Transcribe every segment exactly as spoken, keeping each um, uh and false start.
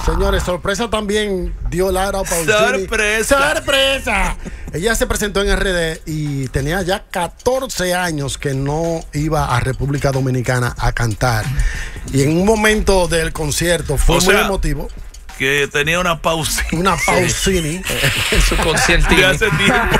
Señores, sorpresa también dio Laura Pausini. ¡Sorpresa! ¡Sorpresa! Ella se presentó en R D y tenía ya catorce años que no iba a República Dominicana a cantar. Y en un momento del concierto fue O muy sea, emotivo. Que tenía una pausa. Una Pausini. En su conciertini. De hace tiempo.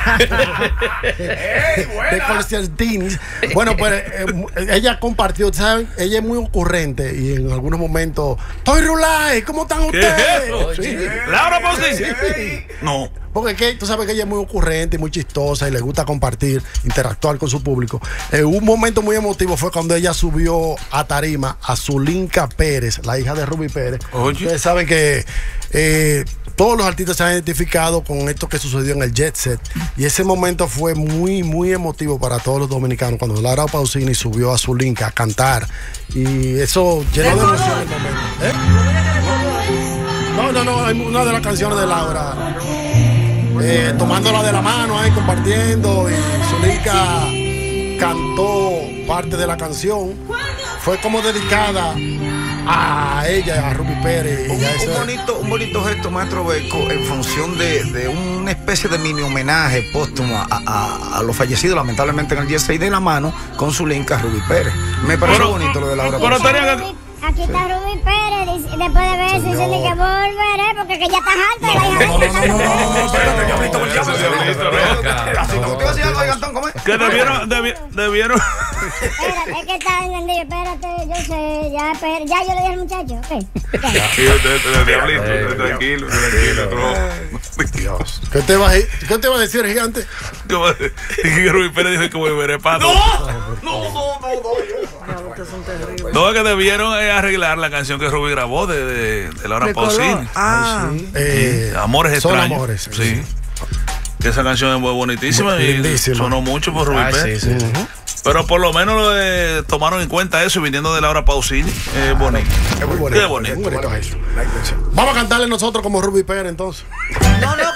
De conciertinis. Bueno, pues eh, ella compartió, ¿saben? Ella es muy ocurrente y en algunos momentos, ¡Toy Rulay! ¿Cómo están ¿Qué ustedes? es eso? Sí. Laura Pausini. Sí. No. Porque es que tú sabes que ella es muy ocurrente y muy chistosa y le gusta compartir, interactuar con su público. Eh, un momento muy emotivo fue cuando ella subió a tarima a Zulinka Pérez, la hija de Ruby Pérez. Oye. Ustedes saben que eh, todos los artistas se han identificado con esto que sucedió en el Jet Set. Y ese momento fue muy, muy emotivo para todos los dominicanos cuando Laura Pausini subió a Zulinka a cantar. Y eso llenó de emoción el momento. ¿Eh? No, no, no, hay una de las canciones de Laura. Eh, tomándola de la mano ahí, compartiendo, y Zulinka cantó parte de la canción. Fue como dedicada a ella, a Ruby Pérez. Un, y a ese... un, bonito, un bonito gesto, maestro Beco, en función de, de una especie de mini homenaje póstumo a, a, a los fallecidos, lamentablemente en el día seis, de la mano con Zulinka Ruby Pérez. Me parece Pero- bonito lo de Laura pero Pausini. tenía que- Aquí está Ruby Pérez, dice- después de verse, Señor. diciendo que volveré, porque que ya está alta. No, no, no, no, no, no, no, espérate, diablito, No, diablito, diablito, diablito. Así no. ¿Usted va a decir algo de Gastón? ¿Cómo es? Que debieron, debi- debieron. Espérate, es que está entendido, espérate, yo sé, ya, espérate, ya yo le dije al muchacho, ok. Ya. Sí, usted- usted- diablito, tranquilo, tranquilo. Dios. ¿Qué te va a, qué te va a decir, gigante? Como- y que Ruby Pérez dijo que volveré para. No, no, no, no. No, es que debieron eh, arreglar la canción que Ruby grabó de, de, de Laura De Pausini. color. Ah, Eh, Amores Son extraños. amores. Sí. Que esa canción es muy bonitísima y Lindísima. sonó mucho por Ruby Ah, Pérez. sí, sí. Ujú. Pero por lo menos eh, tomaron en cuenta eso y viniendo de Laura Pausini. Es bonito. Es muy bonito. Qué bonito. Muy bonito eso. Vamos a cantarle nosotros como Ruby Pérez entonces. no, no.